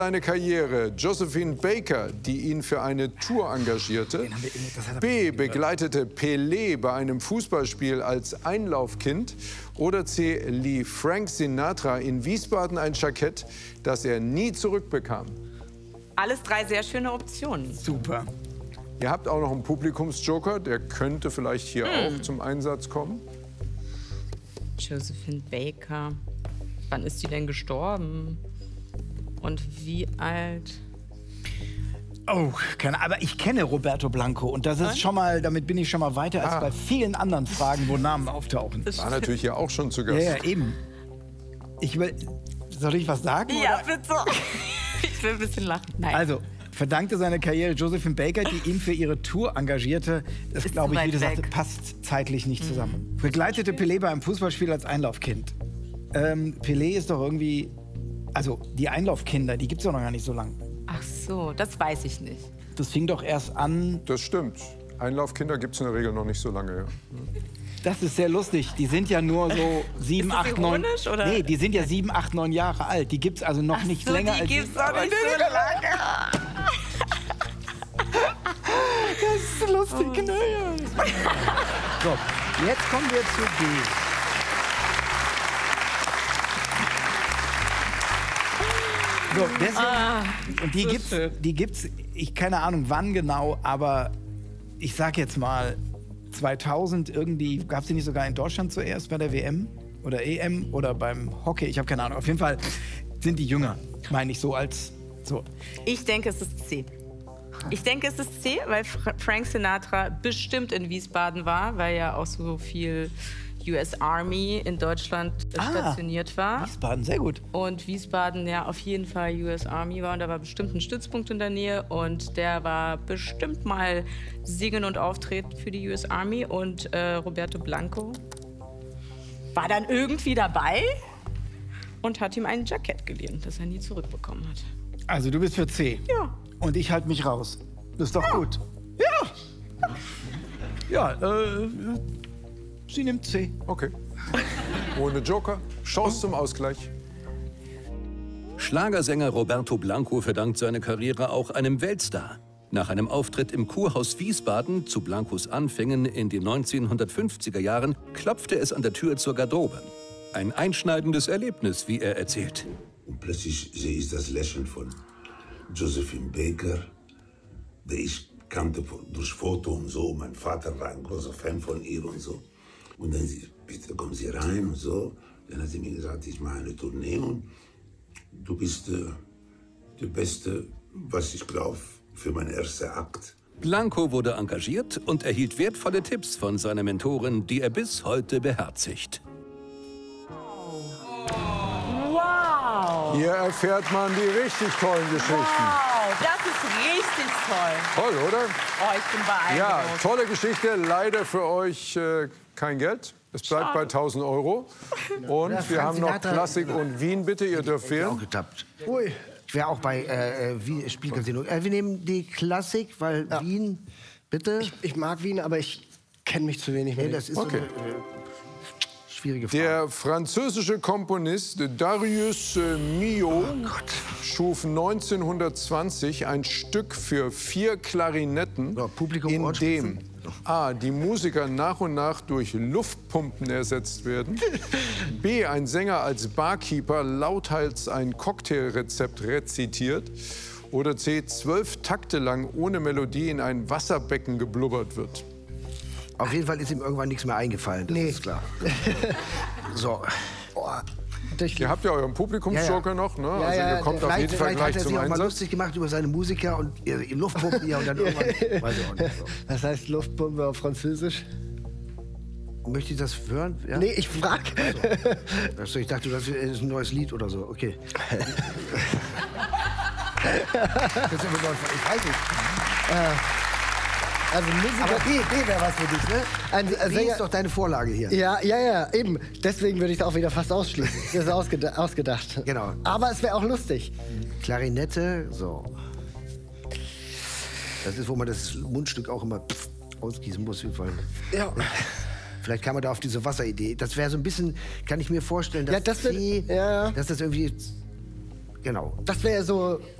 seine Karriere Josephine Baker, die ihn für eine Tour engagierte. B. Begleitete Pelé bei einem Fußballspiel als Einlaufkind. Oder C. lieh Frank Sinatra in Wiesbaden ein Jackett, das er nie zurückbekam. Alles drei sehr schöne Optionen. Super. Ihr habt auch noch einen Publikumsjoker, der könnte vielleicht hier auch zum Einsatz kommen. Josephine Baker. Wann ist die denn gestorben? Und wie alt? Oh, aber ich kenne Roberto Blanco und das ist schon mal, damit bin ich schon mal weiter als bei vielen anderen Fragen, wo Namen auftauchen. War natürlich hier auch schon zu Gast. Ja, eben. Soll ich was sagen? Ja, oder? bitte. Ich will ein bisschen lachen. Nein. Also, verdankte seine Karriere Josephine Baker, die ihn für ihre Tour engagierte. Das, glaube ich, wie du sagst, passt zeitlich nicht zusammen. Begleitete Pelé bei einem Fußballspiel als Einlaufkind. Pelé ist doch irgendwie... Also, die Einlaufkinder, die gibt es doch noch gar nicht so lange. Ach so, das weiß ich nicht. Das fing doch erst an... Das stimmt. Einlaufkinder gibt es in der Regel noch nicht so lange. Ja. Das ist sehr lustig. Die sind ja nur so 7, 8, 9... Oder? Nee, die sind ja 7, 8, 9 Jahre alt. Die gibt es also noch nicht länger als... Die gibt's doch nicht so lange. Das ist lustig, ne? So, jetzt kommen wir zu D. So, deswegen, und die gibt's, ich keine Ahnung wann genau, aber ich sag jetzt mal 2000 irgendwie, gab es die nicht sogar in Deutschland zuerst bei der WM oder EM oder beim Hockey, ich habe keine Ahnung. Auf jeden Fall sind die jünger, meine ich so als so. Ich denke, es ist C. Ich denke, es ist C, weil Frank Sinatra bestimmt in Wiesbaden war, weil ja auch so viel US Army in Deutschland stationiert war. Wiesbaden, sehr gut. Und Wiesbaden ja auf jeden Fall US Army war und da war bestimmt ein Stützpunkt in der Nähe und der war bestimmt mal singen und auftreten für die US Army und Roberto Blanco war dann irgendwie dabei und hat ihm ein Jackett geliehen, das er nie zurückbekommen hat. Also du bist für C. Ja. Und ich halte mich raus. Das ist doch gut. Ja. Ja, sie nimmt C. Okay. Ohne Joker. Chance zum Ausgleich. Schlagersänger Roberto Blanco verdankt seine Karriere auch einem Weltstar. Nach einem Auftritt im Kurhaus Wiesbaden zu Blancos Anfängen in den 1950er Jahren klopfte es an der Tür zur Garderobe. Ein einschneidendes Erlebnis, wie er erzählt. Und plötzlich sehe ich das Lächeln von Josephine Baker, die ich kannte durch Foto und so. Mein Vater war ein großer Fan von ihr und so. Und dann, bitte kommen Sie rein und so. Dann hat sie mir gesagt, ich mache eine Tournee und du bist der Beste, was ich glaube, für meinen ersten Akt. Blanco wurde engagiert und erhielt wertvolle Tipps von seiner Mentorin, die er bis heute beherzigt. Wow! Hier erfährt man die richtig tollen Geschichten. Wow, das ist richtig toll. Toll, oder? Oh, ich bin beeindruckt. Ja, tolle Geschichte. Leider für euch kein Geld. Es bleibt bei 1.000 €. Und wir haben noch Klassik und Wien. Bitte, ihr dürft wählen. Auch getappt. Ui. Ich wäre auch bei Spielcasino. Wir nehmen die Klassik, weil Wien, bitte. Ich mag Wien, aber ich kenne mich zu wenig mit. Das ist so eine schwierige Frage. Der französische Komponist Darius Milhaud schuf 1920 ein Stück für 4 Klarinetten, in dem A. die Musiker nach und nach durch Luftpumpen ersetzt werden, B. ein Sänger als Barkeeper lauthals ein Cocktailrezept rezitiert oder C. 12 Takte lang ohne Melodie in ein Wasserbecken geblubbert wird. Auf jeden Fall ist ihm irgendwann nichts mehr eingefallen, das ist klar. So. Ihr habt ja euren Publikumsjoker noch, ne? Also ihr kommt auf jeden Fall gleich zum Vielleicht hat er sich auch mal Einsatz. lustig gemacht über seine Musiker und die Luftpumpen hier und dann irgendwann, weiß ich auch nicht. So. Was heißt Luftpumpe auf Französisch? Möchte ich das hören? Ja? Nee, ich frag. Also, ich dachte, das ist ein neues Lied oder so. Okay. Das ist aber neu, ich weiß nicht. Also Musiker. Aber B wäre was für dich, ne? Ein B ist doch deine Vorlage hier. Ja, eben. Deswegen würde ich es auch wieder fast ausschließen. Das ist ausgedacht. Genau. Aber es wäre auch lustig. Klarinette, so. Das ist, wo man das Mundstück auch immer ausgießen muss. Ja. Vielleicht kam man da auf diese Wasseridee. Das wäre so ein bisschen, kann ich mir vorstellen, dass Ja, das C, ja. dass das irgendwie Genau. Das wäre so